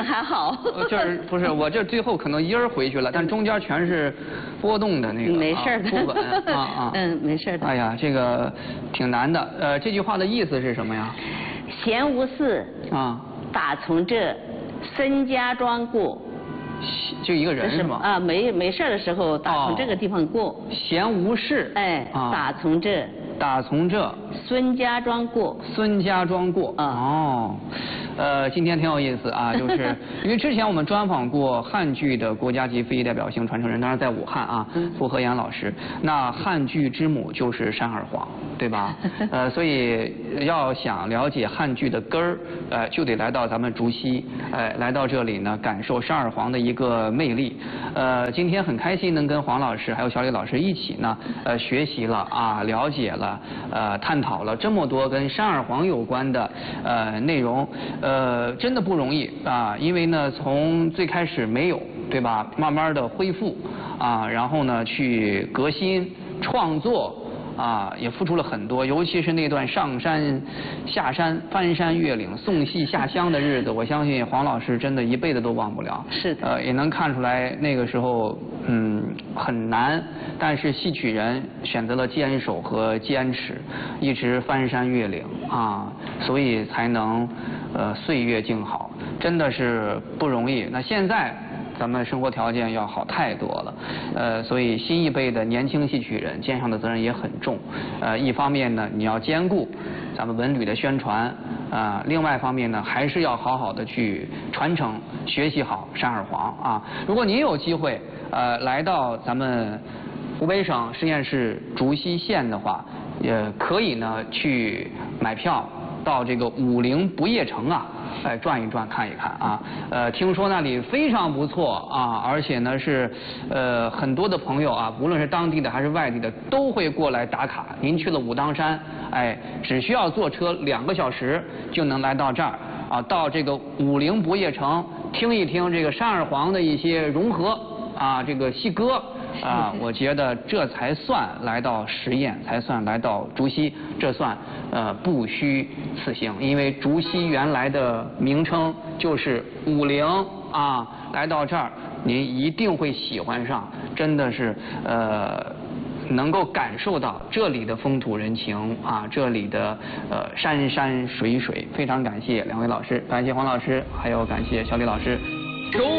儿还好。 这儿不是我这最后可能音儿回去了，但中间全是波动的那个， 没事的， 不稳啊。 没事的。 哎呀，这个挺难的。这句话的意思是什么呀？ 闲无事啊， 打从这，孙家庄过。 就一个人是吗？ 啊，没事的时候打从这个地方过。 闲无事。 哎，打从这。 打从这。 孙家庄过。 孙家庄过。哦。今天挺有意思啊，就是因为之前我们专访过汉剧的国家级非遗代表性传承人，当然在武汉啊，傅和岩老师。那汉剧之母就是单二黄，对吧？所以要想了解汉剧的根儿，就得来到咱们竹溪，来到这里呢，感受单二黄的一个魅力。今天很开心能跟黄老师还有小李老师一起呢，学习了啊，了解了，探讨了这么多跟单二黄有关的内容。真的不容易啊，因为呢，从最开始没有，对吧？慢慢的恢复啊，然后呢，去革新创作啊，也付出了很多，尤其是那段上山下山、翻山越岭、送戏下乡的日子，我相信黄老师真的一辈子都忘不了。 是的。 也能看出来那个时候很难，但是戏曲人选择了坚守和坚持，一直翻山越岭啊，所以才能岁月静好，真的是不容易。那现在咱们生活条件要好太多了，所以新一辈的年轻戏曲人肩上的责任也很重。一方面呢，你要兼顾咱们文旅的宣传，另外一方面呢，还是要好好的去传承、学习好单二黄啊。如果您有机会来到咱们湖北省十堰市竹溪县的话，也可以呢去买票到这个武陵不夜城啊。转一转看一看啊，听说那里非常不错啊，而且呢是很多的朋友啊，无论是当地的还是外地的，都会过来打卡。您去了武当山，只需要坐车2个小时就能来到这儿啊，到这个武陵不夜城听一听这个单二黄的一些融合啊，这个戏歌。我觉得这才算来到十堰，才算来到竹溪，这算不虚此行。因为竹溪原来的名称就是武陵啊，来到这儿您一定会喜欢上，真的是能够感受到这里的风土人情啊，这里的山山水水。非常感谢2位老师，感谢黄老师，还有感谢小李老师。